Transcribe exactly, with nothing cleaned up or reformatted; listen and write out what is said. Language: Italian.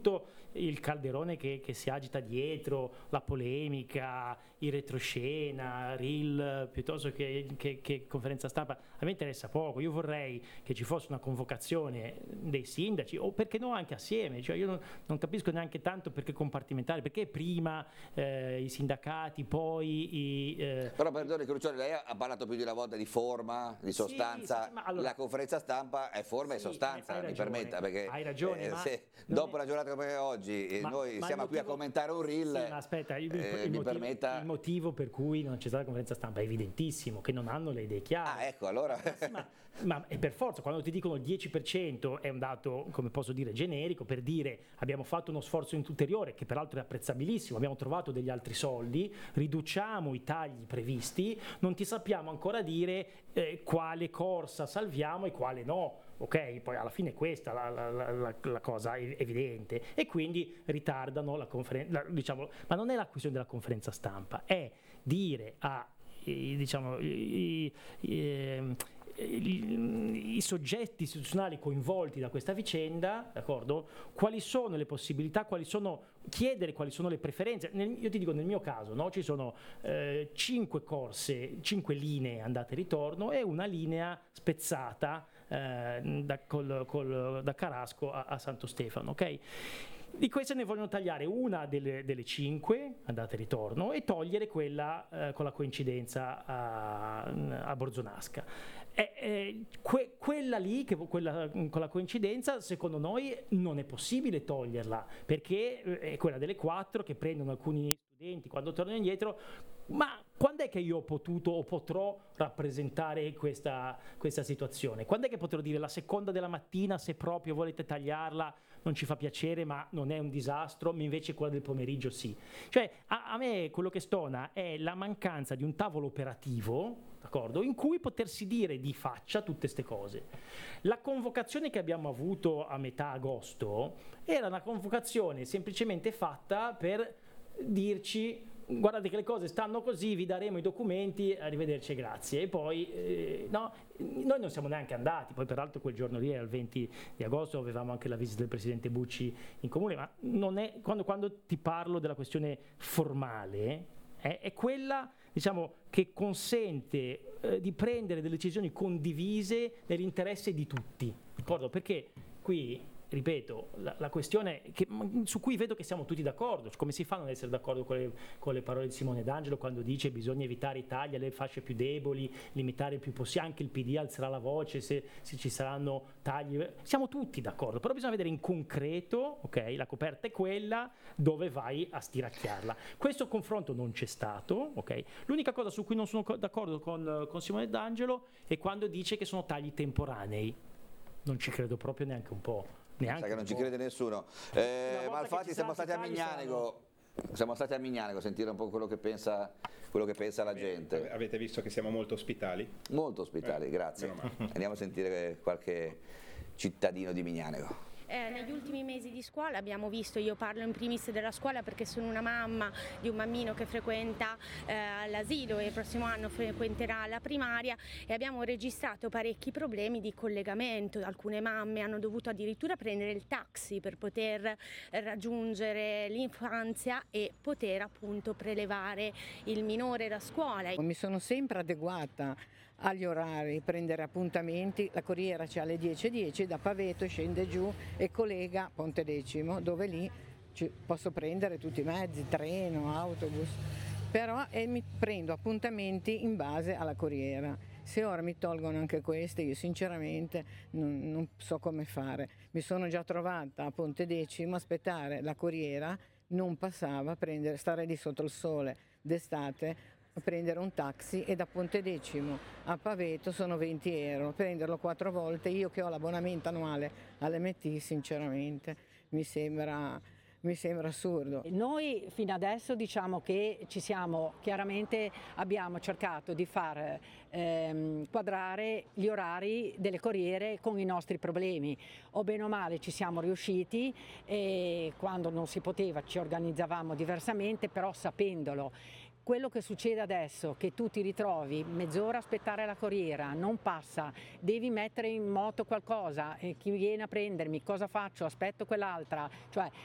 tutto il calderone che, che si agita dietro, la polemica, il retroscena, reel, piuttosto che, che, che conferenza stampa, a me interessa poco. Io vorrei che ci fosse una convocazione dei sindaci, o perché no anche assieme, cioè io non, non capisco neanche tanto perché compartimentare, perché prima eh, i sindacati, poi i... Eh... Però perdoni Crucioli, lei ha parlato più di una volta di forma, di sostanza, sì, sì, sì, allora, la conferenza stampa è forma sì, e sostanza, hai, hai mi ragione, permetta, perché hai ragione, eh, ma se dopo è... una giornata come oggi ma, noi ma siamo motivo... qui a commentare un reel, sì, ma aspetta, il, eh, il, mi motivo, permetta... il motivo per cui non c'è stata la conferenza stampa è evidentissimo, che non hanno le idee chiare. Ah, ecco, allora... ma, sì, ma, ma è per forza, quando ti dicono il dieci per cento è un dato, come posso dire, generico, per dire abbiamo fatto uno sforzo ulteriore, che peraltro è apprezzabilissimo, abbiamo trovato degli altri soldi, riduciamo i tagli previsti, non ti sappiamo ancora dire eh, quale corsa salviamo e quale no, ok? Poi alla fine è questa la, la, la, la cosa evidente, e quindi ritardano la conferenza, diciamo, ma non è la questione della conferenza stampa, è dire a I, diciamo, i, i, i, i soggetti istituzionali coinvolti da questa vicenda, d'accordo? Quali sono le possibilità, quali sono, chiedere quali sono le preferenze. Nel, io ti dico, nel mio caso, no? Ci sono eh, cinque corse, cinque linee andate e ritorno e una linea spezzata eh, da, col, col, da Carasco a, a Santo Stefano, ok? Di queste ne vogliono tagliare una delle, delle cinque, andata e ritorno, e togliere quella eh, con la coincidenza a, a Borzonasca. E, e, que, quella lì, che, quella con la coincidenza, secondo noi non è possibile toglierla, perché è quella delle quattro che prendono alcuni studenti quando tornano indietro. Ma quando è che io ho potuto o potrò rappresentare questa, questa situazione? Quando è che potrò dire la seconda della mattina, se proprio volete tagliarla, non ci fa piacere ma non è un disastro, ma invece quella del pomeriggio sì? Cioè a, a me quello che stona è la mancanza di un tavolo operativo, d'accordo, in cui potersi dire di faccia tutte queste cose. La convocazione che abbiamo avuto a metà agosto era una convocazione semplicemente fatta per dirci: guardate che le cose stanno così, vi daremo i documenti, arrivederci e grazie. E poi eh, no, noi non siamo neanche andati, poi peraltro quel giorno lì era il venti di agosto, avevamo anche la visita del presidente Bucci in comune, ma non è, quando, quando ti parlo della questione formale, è, è quella, diciamo, che consente eh, di prendere delle decisioni condivise nell'interesse di tutti, d'accordo? Perché qui, ripeto, la, la questione che, su cui vedo che siamo tutti d'accordo, come si fa a non essere d'accordo con le, con le parole di Simone D'Angelo quando dice bisogna evitare i tagli alle fasce più deboli, limitare il più possibile, anche il P D alzerà la voce se, se ci saranno tagli, siamo tutti d'accordo, però bisogna vedere in concreto, ok, la coperta è quella, dove vai a stiracchiarla. Questo confronto non c'è stato, ok? L'unica cosa su cui non sono d'accordo con, con Simone D'Angelo è quando dice che sono tagli temporanei. Non ci credo proprio neanche un po'. Neanche Sa che non un ci po'. crede nessuno. Eh, ma infatti siamo stati a Mignanico, siamo stati a Mignanico a sentire un po' quello che pensa, quello che pensa la gente. Avete visto che siamo molto ospitali? Molto ospitali, eh, grazie. Andiamo a sentire qualche cittadino di Mignanico. Eh, negli ultimi mesi di scuola abbiamo visto, io parlo in primis della scuola perché sono una mamma di un bambino che frequenta eh, l'asilo e il prossimo anno frequenterà la primaria, e abbiamo registrato parecchi problemi di collegamento. Alcune mamme hanno dovuto addirittura prendere il taxi per poter raggiungere l'infanzia e poter appunto prelevare il minore da scuola. Mi sono sempre adeguata agli orari, prendere appuntamenti, la corriera c'è alle dieci e dieci, da Paveto scende giù e collega Pontedecimo, dove lì ci posso prendere tutti i mezzi, treno, autobus, però e mi prendo appuntamenti in base alla corriera. Se ora mi tolgono anche queste, io sinceramente non, non so come fare. Mi sono già trovata a Pontedecimo, aspettare la corriera, non passava, prendere, stare lì sotto il sole d'estate, a prendere un taxi, e da Pontedecimo a Paveto sono venti euro, prenderlo quattro volte, io che ho l'abbonamento annuale all'M T, sinceramente mi sembra, mi sembra assurdo. Noi fino adesso diciamo che ci siamo, chiaramente abbiamo cercato di far ehm, quadrare gli orari delle corriere con i nostri problemi, o bene o male ci siamo riusciti, e quando non si poteva ci organizzavamo diversamente, però sapendolo. Quello che succede adesso, che tu ti ritrovi mezz'ora a aspettare la corriera, non passa, devi mettere in moto qualcosa, e chi viene a prendermi, cosa faccio, aspetto quell'altra, cioè